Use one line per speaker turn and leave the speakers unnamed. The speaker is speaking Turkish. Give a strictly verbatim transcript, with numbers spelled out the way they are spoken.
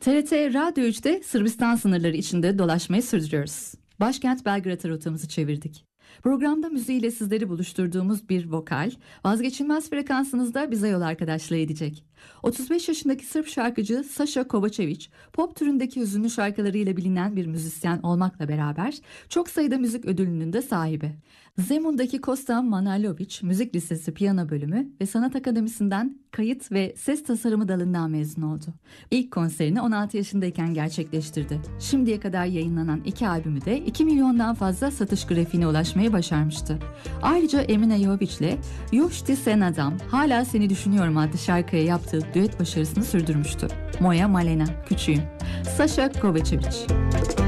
T R T Radyo üçte Sırbistan sınırları içinde dolaşmayı sürdürüyoruz. Başkent Belgrad'a rotamızı çevirdik. Programda müziğiyle sizleri buluşturduğumuz bir vokal, vazgeçilmez frekansınızda bize yol arkadaşlığı edecek. otuz beş yaşındaki Sırp şarkıcı Saša Kovačević, pop türündeki hüzünlü şarkılarıyla bilinen bir müzisyen olmakla beraber çok sayıda müzik ödülünün de sahibi. Zemun'daki Kosta Manojlović Müzik Lisesi Piyano Bölümü ve Sanat Akademisi'nden kayıt ve ses tasarımı dalından mezun oldu. İlk konserini on altı yaşındayken gerçekleştirdi. Şimdiye kadar yayınlanan iki albümü de iki milyondan fazla satış grafiğine ulaşmayı başarmıştı. Ayrıca Emine Jović ile Još ti se nadam, Hala Seni Düşünüyorum adlı şarkıya yaptığı düet başarısını sürdürmüştü. Moja Malena, Küçüğüm. Saša Kovačević.